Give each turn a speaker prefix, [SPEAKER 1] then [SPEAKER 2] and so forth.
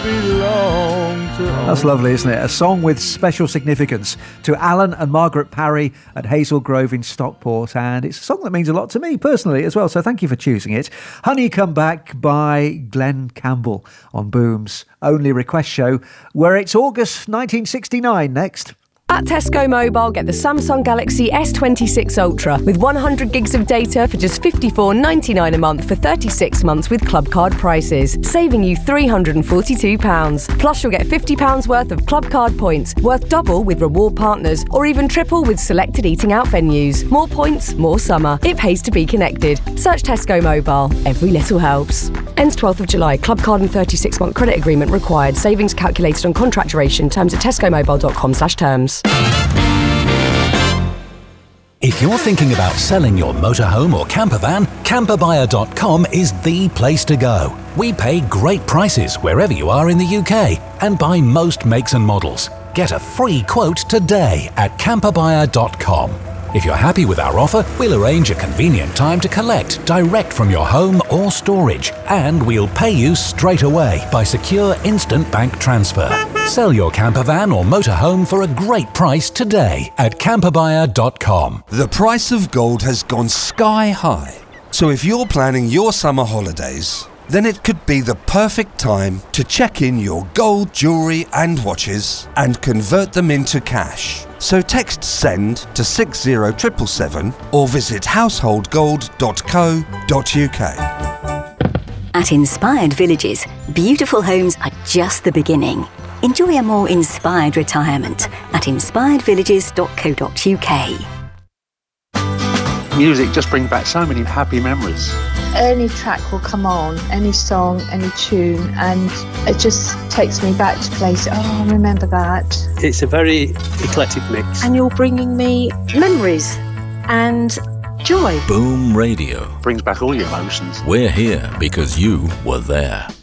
[SPEAKER 1] belong to.
[SPEAKER 2] That's lovely, isn't it? A song with special significance to Alan and Margaret Parry at Hazel Grove in Stockport, and it's a song that means a lot to me personally as well, so thank you for choosing it. Honey Come Back by Glenn Campbell on Boom's only request show, where it's August 1969 next.
[SPEAKER 3] At Tesco Mobile, get the Samsung Galaxy S26 Ultra with 100 gigs of data for just $54.99 a month for 36 months with Club Card prices, saving you £342. Plus, you'll get £50 worth of Club Card points, worth double with reward partners, or even triple with selected eating out venues. More points, more summer. It pays to be connected. Search Tesco Mobile. Every little helps. Ends 12th of July. Club Card and 36-month credit agreement required. Savings calculated on contract duration. Terms at tescomobile.com/terms.
[SPEAKER 4] If you're thinking about selling your motorhome or camper van, camperbuyer.com is the place to go. We pay great prices wherever you are in the UK and buy most makes and models. Get a free quote today at camperbuyer.com. If you're happy with our offer, we'll arrange a convenient time to collect direct from your home or storage, and we'll pay you straight away by secure instant bank transfer. Sell your camper van or motorhome for a great price today at camperbuyer.com.
[SPEAKER 5] The price of gold has gone sky high. So if you're planning your summer holidays, then it could be the perfect time to check in your gold jewellery and watches and convert them into cash. So text SEND to 60777 or visit householdgold.co.uk.
[SPEAKER 6] At Inspired Villages, beautiful homes are just the beginning. Enjoy a more inspired retirement at inspiredvillages.co.uk.
[SPEAKER 7] Music just brings back so many happy memories.
[SPEAKER 8] Any track will come on, any song, any tune, and it just takes me back to places. Oh, I remember that.
[SPEAKER 9] It's a very eclectic mix.
[SPEAKER 10] And you're bringing me memories and joy.
[SPEAKER 11] Boom Radio
[SPEAKER 7] brings back all your emotions.
[SPEAKER 11] We're here because you were there.